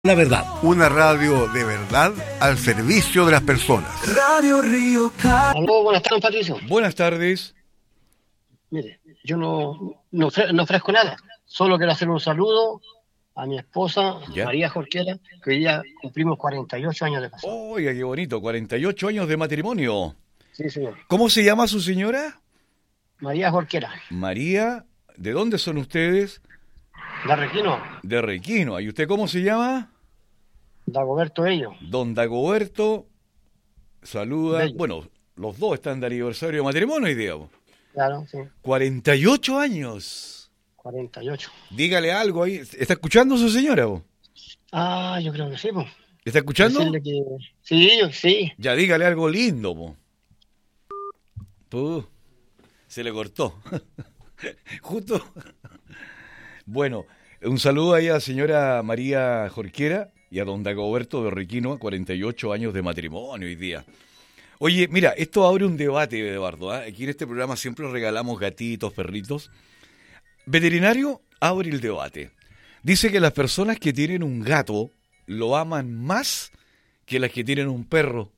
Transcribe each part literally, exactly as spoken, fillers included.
La verdad. Una radio de verdad al servicio de las personas. Radio Río Car... Aló, buenas tardes, Patricio. Buenas tardes. Mire, yo no, no, ofre- no ofrezco nada. Solo quiero hacer un saludo a mi esposa, ¿Ya? María Jorquera, que hoy día cumplimos cuarenta y ocho años de casado. Oiga, qué bonito, cuarenta y ocho años de matrimonio. Sí, señor. ¿Cómo se llama su señora? María Jorquera, María. ¿De dónde son ustedes? de Requino, De Requino. ¿Y usted cómo se llama? Dagoberto Ello. Don Dagoberto. Saluda. Bello. Bueno, los dos están de aniversario de matrimonio hoy día. Claro, sí, cuarenta y ocho años. cuarenta y ocho. Dígale algo ahí. ¿Está escuchando su señora, vos? Ah, yo creo que sí, pues. ¿Está escuchando? Decirle que... Sí, sí. Ya dígale algo lindo, po. Puh, se le cortó. Justo. Bueno, un saludo ahí a la señora María Jorquera y a don Dagoberto de Requino, cuarenta y ocho años de matrimonio hoy día. Oye, mira, esto abre un debate, Eduardo. ¿eh? Aquí en este programa siempre regalamos gatitos, perritos. Veterinario abre el debate. Dice que las personas que tienen un gato lo aman más que las que tienen un perro.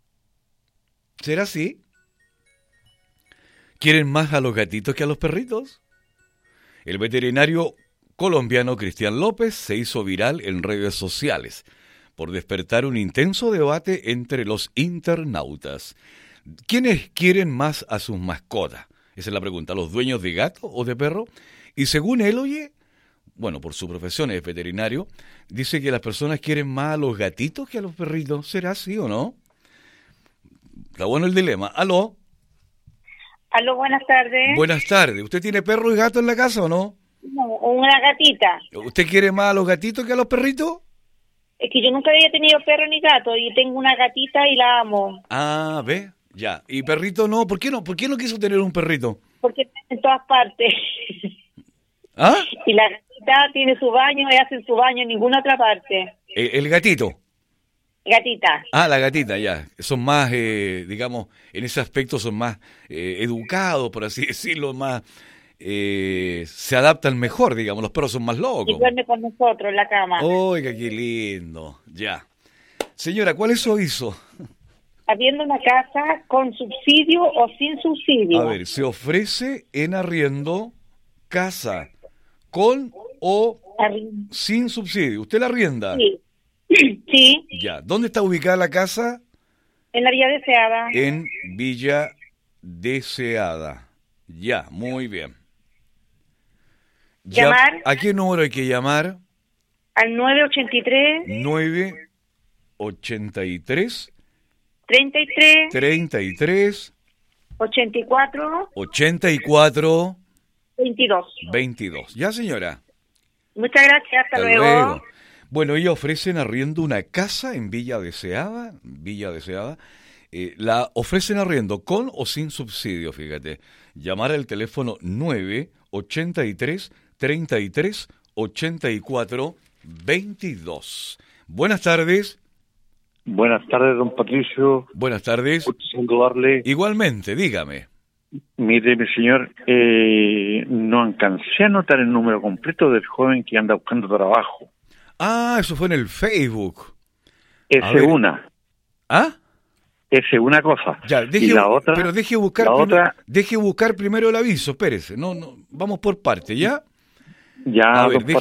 ¿Será así? ¿Quieren más a los gatitos que a los perritos? El veterinario colombiano Cristian López se hizo viral en redes sociales por despertar un intenso debate entre los internautas. ¿Quiénes quieren más a sus mascotas? Esa es la pregunta, ¿los dueños de gato o de perro? Y según él, oye, bueno, por su profesión es veterinario, dice que las personas quieren más a los gatitos que a los perritos. ¿Será así o no? Está bueno el dilema. ¿Aló? Aló, buenas tardes. Buenas tardes. ¿Usted tiene perro y gato en la casa o no? No, una gatita. ¿Usted quiere más a los gatitos que a los perritos? Es que yo nunca había tenido perro ni gato y tengo una gatita y la amo. Ah, ¿ve? Ya. ¿Y perrito no? ¿Por qué no? ¿Por qué no quiso tener un perrito? Porque está en todas partes. ¿Ah? Y la gatita tiene su baño y hace su baño en ninguna otra parte. El, el gatito. Gatita. Ah, la gatita, ya. Son más, eh, digamos, en ese aspecto son más eh, educados, por así decirlo, más... Eh, se adaptan mejor, digamos. Los perros son más Y locos. duerme con nosotros en la cama. Oiga, qué lindo. Ya. Señora, ¿cuál es su aviso? Habiendo una casa con subsidio o sin subsidio. A ver, se ofrece en arriendo casa con o Arri- sin subsidio. ¿Usted la arrienda? Sí. Sí, Ya. ¿Dónde está ubicada la casa? en la vía deseada. En Villa Deseada. Ya, muy bien. Ya, Llamar. ¿a qué número hay que llamar? Al nueve ochenta y tres, nueve ochenta y tres, treinta y tres, treinta y tres, ochenta y cuatro, ochenta y cuatro, veintidós. veintidós. Ya, señora. Muchas gracias, hasta, Hasta luego. luego. Bueno, ellos ofrecen arriendo una casa en Villa Deseada, Villa Deseada, eh, la ofrecen arriendo con o sin subsidio, fíjate. Llamar al teléfono nueve ochenta y tres, treinta y tres, ochenta y cuatro, veintidós. Buenas tardes. Buenas tardes, don Patricio. Buenas tardes. Gusto saludarle. Igualmente, dígame. Mire, mi señor, eh, no alcancé a anotar el número completo del joven que anda buscando trabajo. Ah, eso fue en el Facebook. Esa ver. es una. ¿Ah? Esa es una cosa. Ya, deje, y la otra, pero deje buscar, la primero, otra, deje buscar primero el aviso, espérese. No, no, vamos por parte, ¿ya? ya, A ver, don deje